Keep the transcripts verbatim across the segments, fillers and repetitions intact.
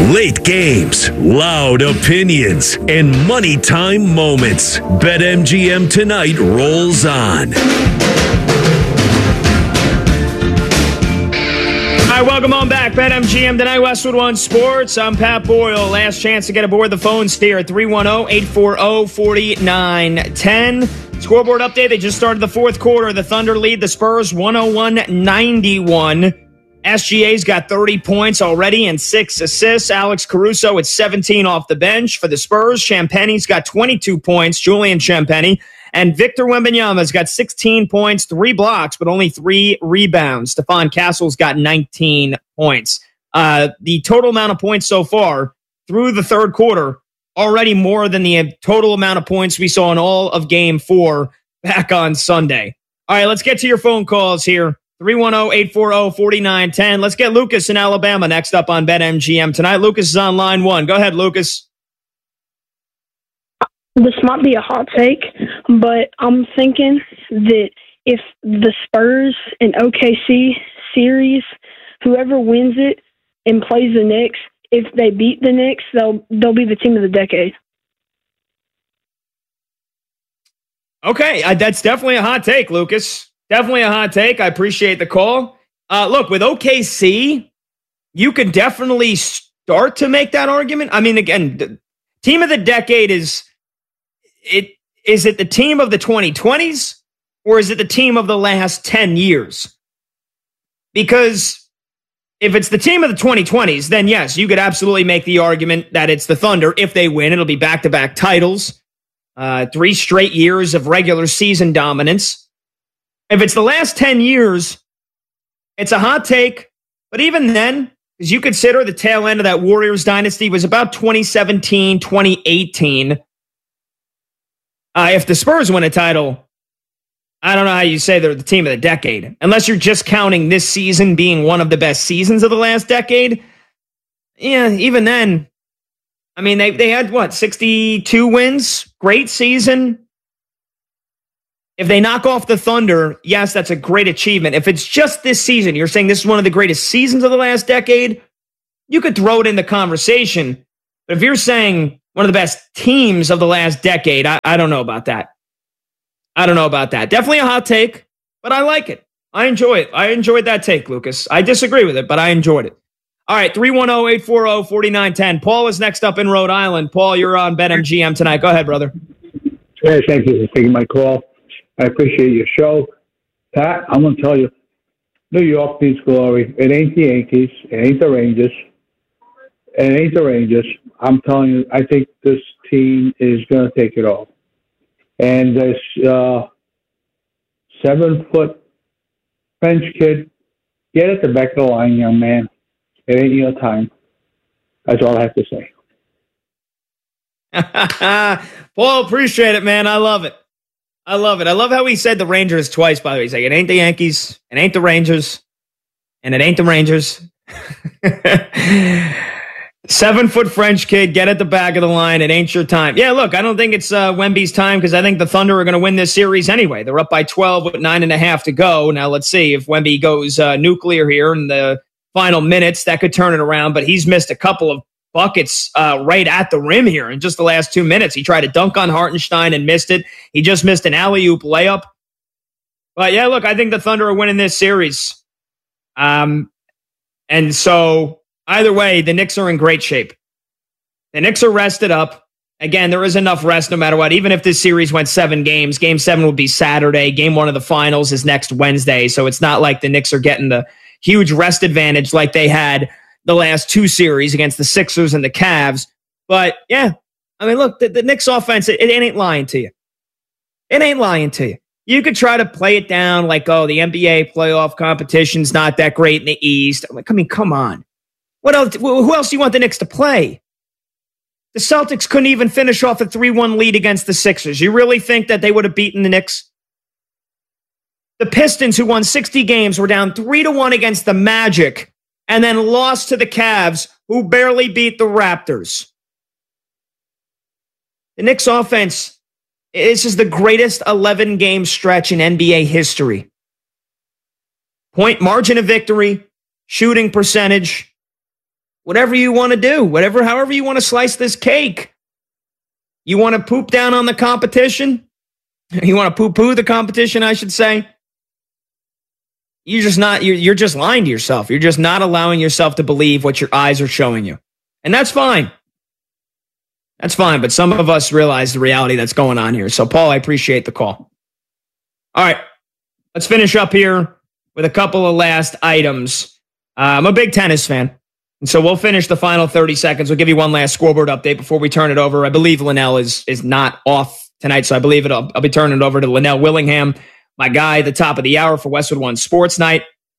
Late games, loud opinions, and money time moments. BetMGM Tonight rolls on. All right, welcome on back. BetMGM Tonight, Westwood One Sports. I'm Pat Boyle. Last chance to get aboard the phones here at three one zero, eight four zero, four nine one zero. Scoreboard update. They just started the fourth quarter. The Thunder lead the Spurs one oh one ninety-one. S G A's got thirty points already and six assists. Alex Caruso with seventeen off the bench for the Spurs. Champagne's got twenty-two points. Julian Champagne. And Victor Wembanyama's got sixteen points, three blocks, but only three rebounds. Stephon Castle's got nineteen points. Uh, the total amount of points so far through the third quarter, already more than the total amount of points we saw in all of game four back on Sunday. All right, let's get to your phone calls here. three one zero, eight four zero, four nine one zero. Let's get Lucas in Alabama next up on BetMGM Tonight. Lucas is on line one. Go ahead, Lucas. This might be a hot take, but I'm thinking that if the Spurs and O K C series, whoever wins it and plays the Knicks, if they beat the Knicks, they'll they'll be the team of the decade. Okay, uh, that's definitely a hot take, Lucas. Definitely a hot take. I appreciate the call. Uh, look, with O K C, you could definitely start to make that argument. I mean, again, the team of the decade is it. Is it the team of the twenty twenties or is it the team of the last ten years? Because if it's the team of the twenty twenties, then yes, you could absolutely make the argument that it's the Thunder. If they win, it'll be back-to-back titles, uh, three straight years of regular season dominance. If it's the last ten years, it's a hot take. But even then, as you consider the tail end of that Warriors dynasty was about twenty seventeen, twenty eighteen. Uh, if the Spurs win a title, I don't know how you say they're the team of the decade. Unless you're just counting this season being one of the best seasons of the last decade. Yeah, even then, I mean, they, they had, what, sixty-two wins? Great season. If they knock off the Thunder, yes, that's a great achievement. If it's just this season, you're saying this is one of the greatest seasons of the last decade, you could throw it in the conversation. But if you're saying one of the best teams of the last decade, I, I don't know about that. I don't know about that. Definitely a hot take, but I like it. I enjoy it. I enjoyed that take, Lucas. I disagree with it, but I enjoyed it. All right, three one zero, eight four zero, four nine one zero. Paul is next up in Rhode Island. Paul, you're on BetMGM Tonight. Go ahead, brother. Hey, thank you for taking my call. I appreciate your show. Pat, I'm going to tell you, New York needs glory. It ain't the Yankees. It ain't the Rangers. It ain't the Rangers. I'm telling you, I think this team is going to take it all. And this uh, seven-foot French kid, get at the back of the line, young man. It ain't your time. That's all I have to say. Paul, appreciate it, man. I love it. I love it. I love how he said the Rangers twice, by the way. He's like, it ain't the Yankees, it ain't the Rangers, and it ain't the Rangers. Seven-foot French kid, get at the back of the line. It ain't your time. Yeah, look, I don't think it's uh, Wemby's time because I think the Thunder are going to win this series anyway. They're up by twelve with nine and a half to go. Now, let's see if Wemby goes uh, nuclear here in the final minutes. That could turn it around, but he's missed a couple of buckets uh, right at the rim here in just the last two minutes. He tried to dunk on Hartenstein and missed it. He just missed an alley-oop layup. But, yeah, look, I think the Thunder are winning this series. Um, and so... Either way, the Knicks are in great shape. The Knicks are rested up. Again, there is enough rest no matter what. Even if this series went seven games, game seven will be Saturday. Game one of the finals is next Wednesday. So it's not like the Knicks are getting the huge rest advantage like they had the last two series against the Sixers and the Cavs. But, yeah, I mean, look, the, the Knicks offense, it, it ain't lying to you. It ain't lying to you. You could try to play it down like, oh, the N B A playoff competition's not that great in the East. I'm like, I mean, come on. What else? Who else do you want the Knicks to play? The Celtics couldn't even finish off a three one lead against the Sixers. You really think that they would have beaten the Knicks? The Pistons, who won sixty games, were down three to one against the Magic and then lost to the Cavs, who barely beat the Raptors. The Knicks offense, this is the greatest eleven-game stretch in N B A history. Point margin of victory, shooting percentage. whatever you want to do, whatever, however you want to slice this cake. You want to poop down on the competition? You want to poo-poo the competition, I should say? You're just not, you're, you're just lying to yourself. You're just not allowing yourself to believe what your eyes are showing you. And that's fine. That's fine, but some of us realize the reality that's going on here. So, Paul, I appreciate the call. All right, let's finish up here with a couple of last items. Uh, I'm a big tennis fan, and so we'll finish the final thirty seconds. We'll give you one last scoreboard update before we turn it over. I believe Linnell is is not off tonight, so I believe it. I'll, I'll be turning it over to Linnell Willingham, my guy at the top of the hour for Westwood One Sports Night.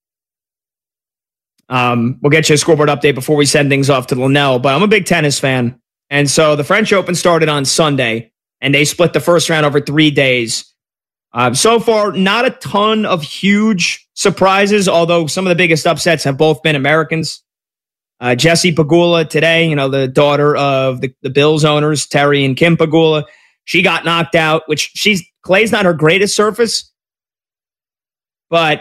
Um, we'll get you a scoreboard update before we send things off to Linnell, but I'm a big tennis fan. And so the French Open started on Sunday, and they split the first round over three days. Uh, so far, not a ton of huge surprises, although some of the biggest upsets have both been Americans. Uh, Jessie Pegula today, you know, the daughter of the, the Bills owners, Terry and Kim Pegula, she got knocked out, which she's clay's not her greatest surface, but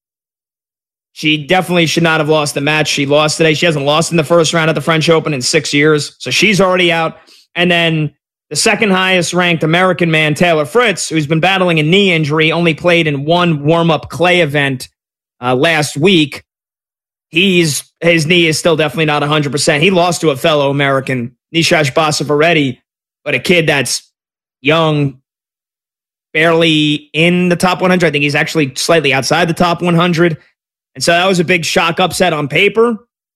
she definitely should not have lost the match. She lost today. She hasn't lost in the first round of the French Open in six years. So she's already out. And then the second highest ranked American man, Taylor Fritz, who's been battling a knee injury, only played in one warm-up clay event uh, last week. He's his knee is still definitely not one hundred percent. He lost to a fellow American, Nishash Basavareddy, but a kid that's young, barely in the top one hundred. I think he's actually slightly outside the top one hundred. And so that was a big shock upset on paper.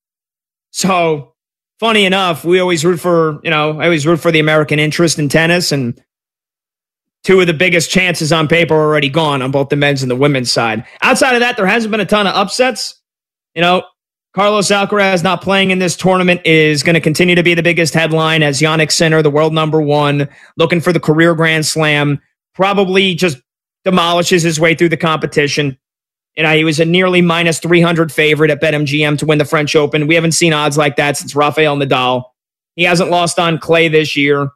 So, funny enough, we always root for, you know, I always root for the American interest in tennis. And two of the biggest chances on paper are already gone on both the men's and the women's side. Outside of that, there hasn't been a ton of upsets. You know, Carlos Alcaraz not playing in this tournament is going to continue to be the biggest headline as Jannik Sinner, the world number one, looking for the career Grand Slam, probably just demolishes his way through the competition. You know, he was a nearly minus three hundred favorite at BetMGM to win the French Open. We haven't seen odds like that since Rafael Nadal. He hasn't lost on clay this year.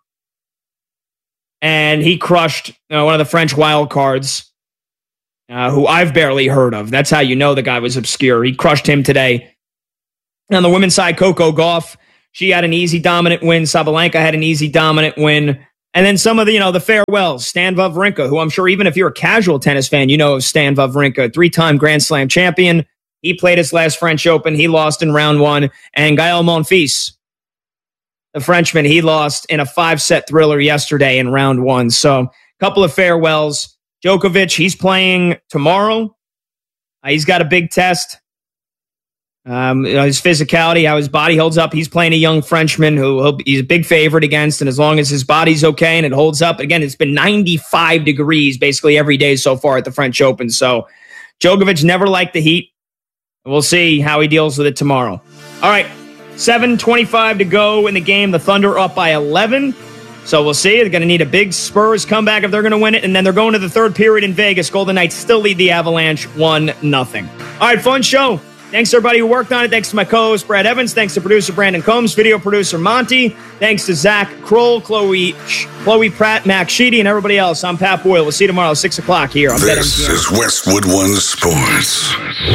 And he crushed you know, one of the French wild cards, uh, who I've barely heard of. That's how you know the guy was obscure. He crushed him today. On the women's side, Coco Gauff, she had an easy dominant win. Sabalenka had an easy dominant win. And then some of the, you know, the farewells, Stan Wawrinka, who I'm sure even if you're a casual tennis fan, you know Stan Wawrinka, three-time Grand Slam champion. He played his last French Open. He lost in round one. And Gael Monfils, the Frenchman, he lost in a five-set thriller yesterday in round one. So a couple of farewells. Djokovic, he's playing tomorrow. Uh, he's got a big test. Um, you know, his physicality, how his body holds up. He's playing a young Frenchman who he'll, he's a big favorite against. And as long as his body's okay and it holds up, again, it's been ninety-five degrees basically every day so far at the French Open. So Djokovic never liked the heat. We'll see how he deals with it tomorrow. All right, seven twenty-five to go in the game. The Thunder up by eleven. So we'll see. They're going to need a big Spurs comeback if they're going to win it. And then they're going to the third period in Vegas. Golden Knights still lead the Avalanche one nothing. All right, fun show. Thanks to everybody who worked on it. Thanks to my co-host, Brad Evans. Thanks to producer Brandon Combs, video producer Monty. Thanks to Zach Kroll, Chloe Chloe Pratt, Max Sheedy, and everybody else. I'm Pat Boyle. We'll see you tomorrow, six o'clock here on BetMGM. This is Westwood One Sports.